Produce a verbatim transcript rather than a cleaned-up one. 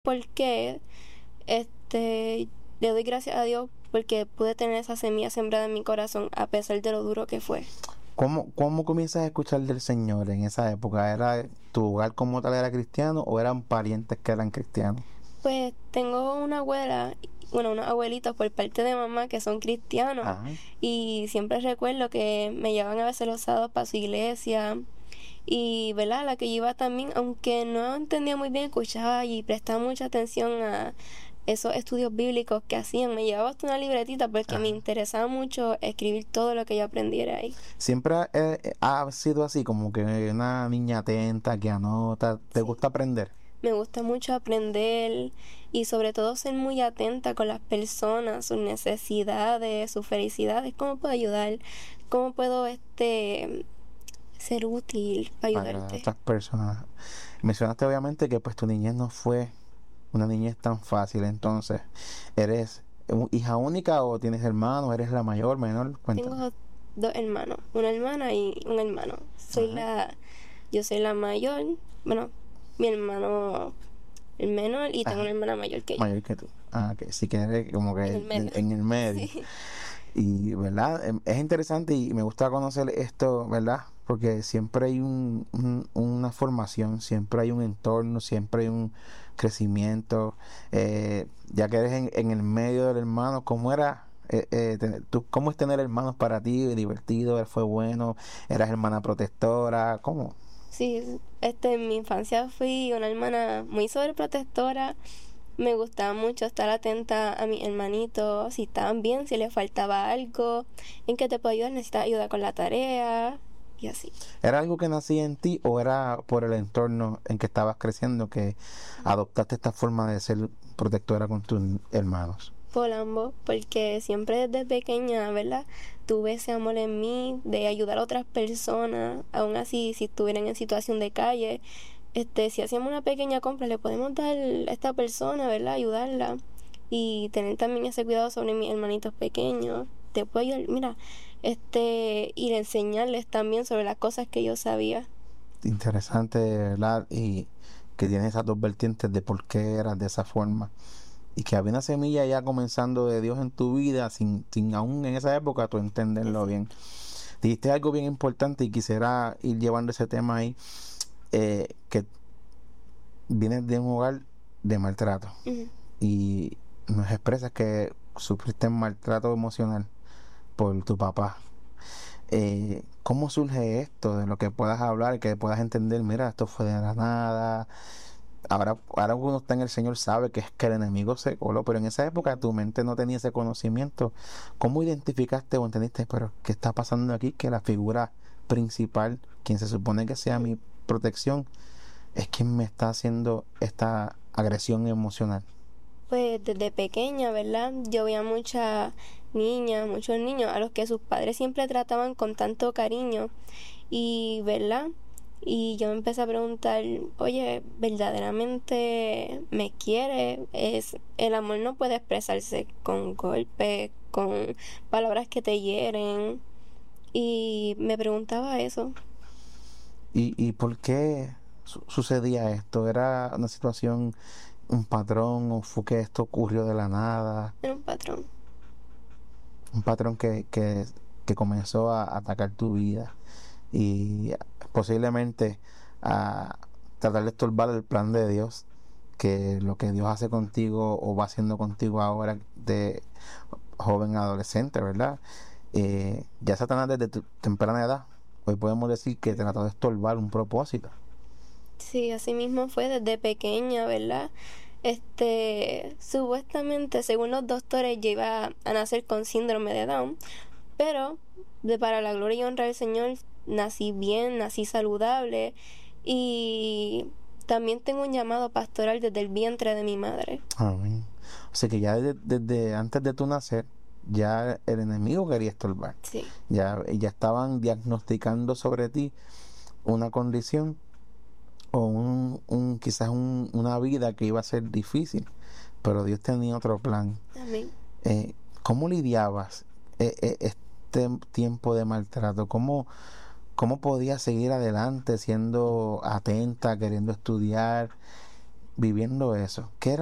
por qué, este, le doy gracias a Dios porque pude tener esa semilla sembrada en mi corazón a pesar de lo duro que fue. ¿Cómo, cómo comienzas a escuchar del Señor en esa época? ¿Era tu hogar como tal era cristiano o eran parientes que eran cristianos? Pues tengo una abuela, bueno, unos abuelitos por parte de mamá que son cristianos Ajá. y siempre recuerdo que me llevaban a veces los sábados para su iglesia y, ¿verdad? La que yo iba también, aunque no entendía muy bien, escuchaba y prestaba mucha atención a esos estudios bíblicos que hacían. Me llevaba hasta una libretita porque me Ajá. interesaba mucho escribir todo lo que yo aprendiera ahí. Siempre ha, eh, ha sido así, como que una niña atenta, que anota, ¿te Sí. gusta aprender? Me gusta mucho aprender y sobre todo ser muy atenta con las personas, sus necesidades, sus felicidades, cómo puedo ayudar, cómo puedo este ser útil para Para agradar a ayudarte. otras personas. Mencionaste obviamente que pues tu niñez no fue una niñez tan fácil, entonces, ¿eres u- hija única o tienes hermanos? ¿Eres la mayor, menor? Cuéntame. Tengo dos hermanos, una hermana y un hermano. Soy Ajá. la, yo soy la mayor, bueno, mi hermano el menor y tengo Ajá. una hermana mayor que yo, Mayor que tú. Ah, que sí que eres como que en el medio. en en el medio. Sí. Y, ¿verdad? Em, Es interesante y me gusta conocer esto, ¿verdad? Porque siempre hay un, un- una formación, siempre hay un entorno, siempre hay un crecimiento. Eh, ya que eres en, en el medio del hermano, ¿cómo era? Eh, eh, tener- tú, ¿cómo es tener hermanos para ti? ¿Divertido? ¿Fue bueno? ¿Eras hermana protectora? ¿Cómo? Sí, este, en mi infancia fui una hermana muy sobreprotectora. Me gustaba mucho estar atenta a mis hermanitos, si estaban bien, si les faltaba algo, en qué te puedo ayudar, necesitas ayuda con la tarea y así. ¿Era algo que nacía en ti o era por el entorno en que estabas creciendo que adoptaste esta forma de ser protectora con tus hermanos? Por ambos, porque siempre desde pequeña, ¿verdad? Tuve ese amor en mí de ayudar a otras personas, aún así si estuvieran en situación de calle, este, si hacíamos una pequeña compra, le podemos dar a esta persona, ¿verdad? Ayudarla y tener también ese cuidado sobre mis hermanitos pequeños. Te puedo ayudar, mira, este, y enseñarles también sobre las cosas que yo sabía. Interesante, ¿verdad? Y que tienes esas dos vertientes de por qué eras de esa forma. Y que había una semilla ya comenzando de Dios en tu vida, sin, sin aún en esa época tú entenderlo Así. bien. Dijiste algo bien importante y quisiera ir llevando ese tema ahí, eh, que vienes de un hogar de maltrato Ujú. y nos expresas que sufriste maltrato emocional por tu papá. Eh, ¿cómo surge esto? De lo que puedas hablar, que puedas entender, mira, esto fue de la nada. Ahora, ahora uno está en el Señor, sabe que es que el enemigo se coló, pero en esa época tu mente no tenía ese conocimiento. ¿Cómo identificaste o entendiste, pero qué está pasando aquí? Que la figura principal, quien se supone que sea mi protección, es quien me está haciendo esta agresión emocional. Pues desde pequeña, ¿verdad? Yo veía muchas niñas, muchos niños a los que sus padres siempre trataban con tanto cariño y, ¿verdad? Y yo me empecé a preguntar, oye, ¿verdaderamente me quiere? Es, el amor no puede expresarse con golpes, con palabras que te hieren. Y me preguntaba eso. ¿Y, y por qué su- sucedía esto? ¿Era una situación, un patrón, o fue que esto ocurrió de la nada? Era un patrón. Un patrón que, que, que comenzó a atacar tu vida y posiblemente a tratar de estorbar el plan de Dios, que lo que Dios hace contigo o va haciendo contigo ahora de joven adolescente, ¿verdad? Eh, ya Satanás desde tu temprana edad, hoy podemos decir que trató de estorbar un propósito. Sí, así mismo fue desde pequeña, ¿verdad? Este, supuestamente, según los doctores, yo iba a nacer con síndrome de Down, pero de para la gloria y honra del Señor, nací bien, nací saludable y también tengo un llamado pastoral desde el vientre de mi madre. Amén. O sea que ya desde, desde antes de tu nacer, ya el enemigo quería estorbar. Sí, Ya, ya estaban diagnosticando sobre ti una condición o un, un quizás un- una vida que iba a ser difícil, pero Dios tenía otro plan. amén. Eh, ¿Cómo lidiabas eh, eh, este tiempo de maltrato? ¿Cómo, cómo podías seguir adelante siendo atenta, queriendo estudiar? viviendo eso? ¿Qué era